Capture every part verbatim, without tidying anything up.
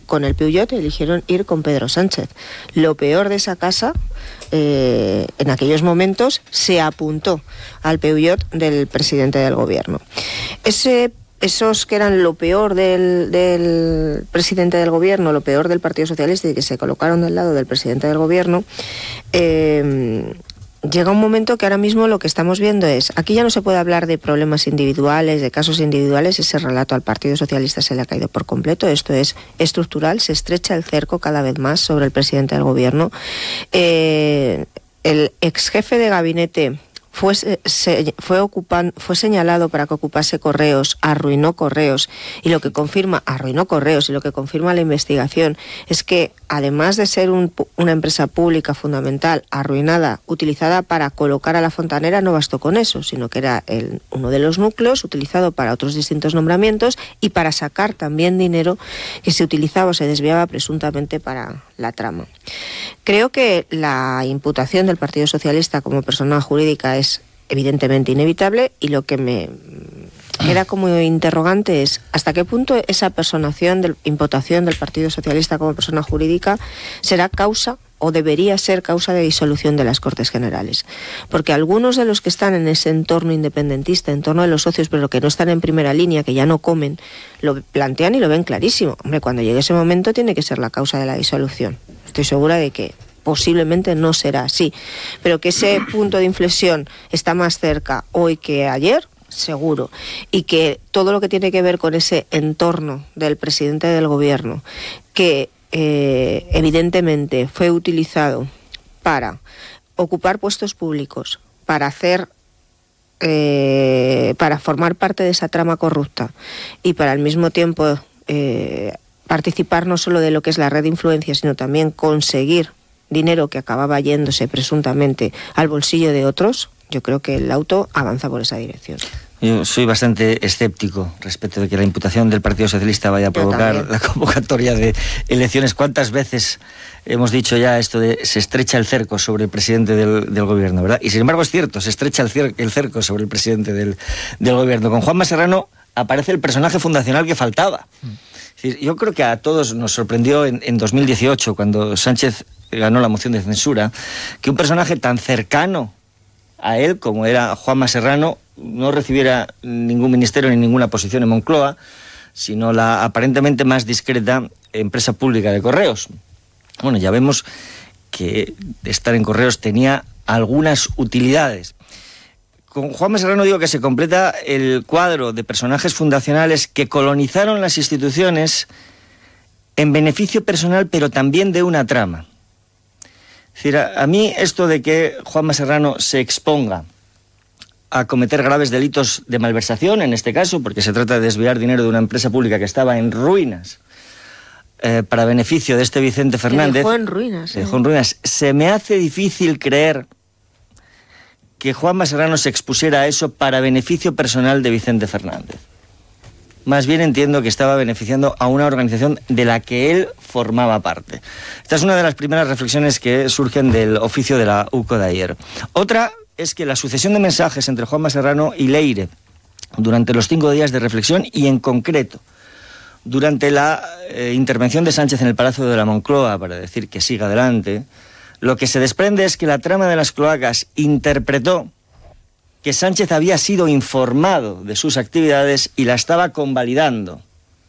con el Peugeot, eligieron ir con Pedro Sánchez. Lo peor de esa casa, eh, en aquellos momentos, se apuntó al Peugeot del presidente del gobierno. Ese Esos que eran lo peor del, del presidente del gobierno, lo peor del Partido Socialista y que se colocaron del lado del presidente del gobierno, eh, llega un momento que ahora mismo lo que estamos viendo es, aquí ya no se puede hablar de problemas individuales, de casos individuales, ese relato al Partido Socialista se le ha caído por completo, esto es estructural, se estrecha el cerco cada vez más sobre el presidente del gobierno. Eh, el ex jefe de gabinete Fue, se, fue, ocupan, fue señalado para que ocupase Correos, arruinó Correos, y lo que confirma, arruinó Correos, y lo que confirma la investigación es que, además de ser un, una empresa pública fundamental, arruinada, utilizada para colocar a la fontanera, no bastó con eso, sino que era el, uno de los núcleos utilizado para otros distintos nombramientos y para sacar también dinero que se utilizaba o se desviaba presuntamente para la trama. Creo que la imputación del Partido Socialista como persona jurídica es evidentemente inevitable, y lo que me queda como interrogante es hasta qué punto esa personación, de, imputación del Partido Socialista como persona jurídica será causa o debería ser causa de disolución de las Cortes Generales. Porque algunos de los que están en ese entorno independentista, en torno de los socios, pero que no están en primera línea, que ya no comen, lo plantean y lo ven clarísimo. Hombre, cuando llegue ese momento tiene que ser la causa de la disolución. Estoy segura de que posiblemente no será así, pero que ese punto de inflexión está más cerca hoy que ayer, seguro, y que todo lo que tiene que ver con ese entorno del presidente del gobierno, que eh, evidentemente fue utilizado para ocupar puestos públicos, para hacer eh, para formar parte de esa trama corrupta y para al mismo tiempo eh, participar no solo de lo que es la red de influencia, sino también conseguir dinero que acababa yéndose presuntamente al bolsillo de otros, yo creo que el auto avanza por esa dirección. Yo soy bastante escéptico respecto de que la imputación del Partido Socialista vaya a provocar la convocatoria de elecciones. ¿Cuántas veces hemos dicho ya esto de se estrecha el cerco sobre el presidente del, del gobierno, verdad? Y sin embargo es cierto, se estrecha el, cier- el cerco sobre el presidente del, del gobierno. Con Juanma Serrano aparece el personaje fundacional que faltaba. Mm. Es decir, yo creo que a todos nos sorprendió en, en dos mil dieciocho, cuando Sánchez ganó la moción de censura, que un personaje tan cercano a él como era Juanma Serrano no recibiera ningún ministerio ni ninguna posición en Moncloa, sino la aparentemente más discreta empresa pública de Correos. Bueno, ya vemos que estar en Correos tenía algunas utilidades. Con Juanma Serrano digo que se completa el cuadro de personajes fundacionales que colonizaron las instituciones en beneficio personal, pero también de una trama. Es decir, a, a mí esto de que Juanma Serrano se exponga a cometer graves delitos de malversación, en este caso, porque se trata de desviar dinero de una empresa pública que estaba en ruinas, eh, para beneficio de este Vicente Fernández... Que dejó en ruinas. Eh. Dejó en ruinas. Se me hace difícil creer que Juanma Serrano se expusiera a eso para beneficio personal de Vicente Fernández. Más bien entiendo que estaba beneficiando a una organización de la que él formaba parte. Esta es una de las primeras reflexiones que surgen del oficio de la U C O de ayer. Otra es que la sucesión de mensajes entre Juanma Serrano y Leire durante los cinco días de reflexión y en concreto durante la eh, intervención de Sánchez en el Palacio de la Moncloa para decir que siga adelante, lo que se desprende es que la trama de las cloacas interpretó que Sánchez había sido informado de sus actividades y la estaba convalidando.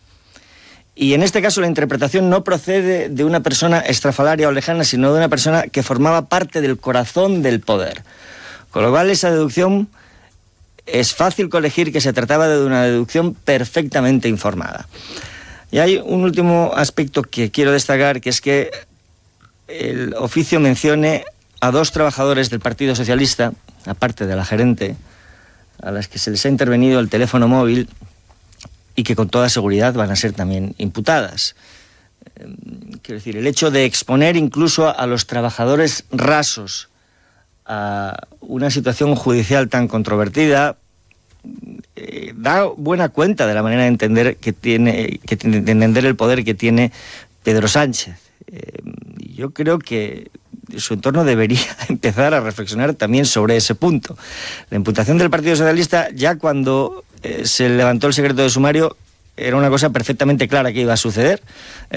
Y en este caso la interpretación no procede de una persona estrafalaria o lejana, sino de una persona que formaba parte del corazón del poder. Con lo cual esa deducción es fácil colegir que se trataba de una deducción perfectamente informada. Y hay un último aspecto que quiero destacar, que es que el oficio mencione a dos trabajadores del Partido Socialista, aparte de la gerente, a las que se les ha intervenido el teléfono móvil y que con toda seguridad van a ser también imputadas. Eh, quiero decir, el hecho de exponer incluso a los trabajadores rasos a una situación judicial tan controvertida eh, da buena cuenta de la manera de entender que tiene, que tiene, de entender el poder que tiene Pedro Sánchez. Eh, yo creo que su entorno debería empezar a reflexionar también sobre ese punto. La imputación del Partido Socialista, ya cuando eh, se levantó el secreto de sumario, era una cosa perfectamente clara que iba a suceder.